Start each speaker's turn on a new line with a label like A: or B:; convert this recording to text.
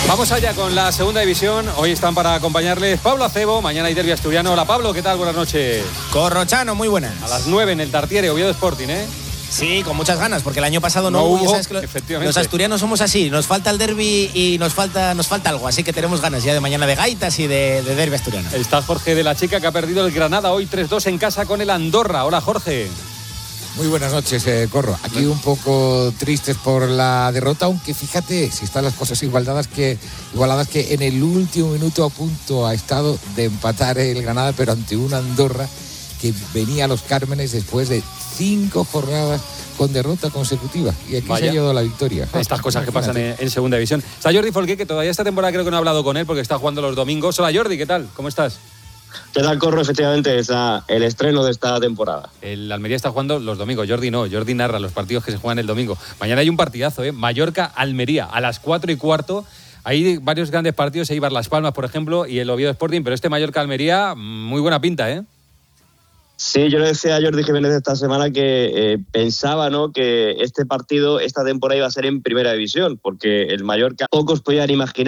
A: Vamos allá con la segunda división. Hoy están para acompañarles Pablo Acebo. Mañana hay derbi asturiano. Hola Pablo, ¿qué tal? Buenas noches.
B: Corrochano, muy buenas.
A: A las 9 en el Tartiere, Oviedo Sporting, ¿eh?
B: Sí, con muchas ganas, porque el año pasado no hubo. Ya sabes que
A: efectivamente.
B: Los asturianos somos así. Nos falta el derbi y nos falta algo. Así que tenemos ganas ya de mañana de gaitas y de derbi asturiano.
A: Está Jorge de la Chica, que ha perdido el Granada hoy 3-2 en casa con el Andorra. Hola Jorge.
C: Muy buenas noches, Corro. Aquí un poco tristes por la derrota, aunque fíjate, si están las cosas igualadas que en el último minuto a punto ha estado de empatar el Granada, pero ante una Andorra que venía a los Cármenes después de 5 jornadas con derrota consecutiva. Y aquí se ha llevado la victoria.
A: Estas cosas que pasan en segunda división. Está Jordi Folqué, que todavía esta temporada creo que no he hablado con él porque está jugando los domingos. Hola Jordi, ¿qué tal? ¿Cómo estás?
D: ¿Qué tal, Corro? Efectivamente, es el estreno de esta temporada.
A: El Almería está jugando los domingos. Jordi no, Jordi narra los partidos que se juegan el domingo. Mañana hay un partidazo, Mallorca-Almería, a las 4:15. Hay varios grandes partidos, Eibar Las Palmas, por ejemplo, y el Oviedo Sporting, pero este Mallorca-Almería, muy buena pinta, ¿eh?
D: Sí, yo le decía a Jordi Jiménez esta semana que pensaba, ¿no?, que este partido, esta temporada iba a ser en primera división, porque el Mallorca pocos podían imaginar